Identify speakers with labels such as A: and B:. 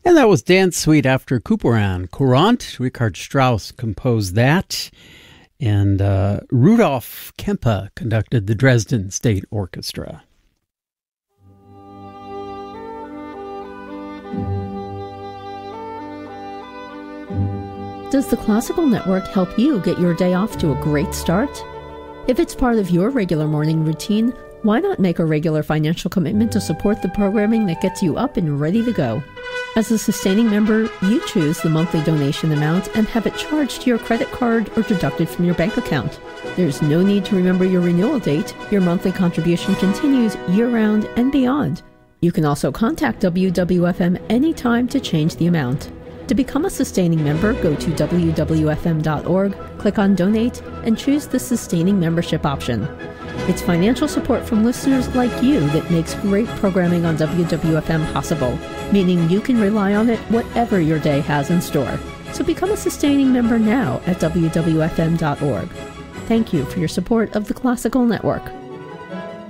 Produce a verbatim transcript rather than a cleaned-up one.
A: And that was Dance Suite after Couperin. Courant, Richard Strauss composed that. And uh, Rudolf Kempe conducted the Dresden State Orchestra.
B: Does the Classical Network help you get your day off to a great start? If it's part of your regular morning routine, why not make a regular financial commitment to support the programming that gets you up and ready to go? As a sustaining member, you choose the monthly donation amount and have it charged to your credit card or deducted from your bank account. There's no need to remember your renewal date. Your monthly contribution continues year-round and beyond. You can also contact W W F M anytime to change the amount. To become a sustaining member, go to W W F M dot org, click on Donate, and choose the Sustaining Membership option. It's financial support from listeners like you that makes great programming on W W F M possible, meaning you can rely on it whatever your day has in store. So become a sustaining member now at W W F M dot org. Thank you for your support of the Classical Network.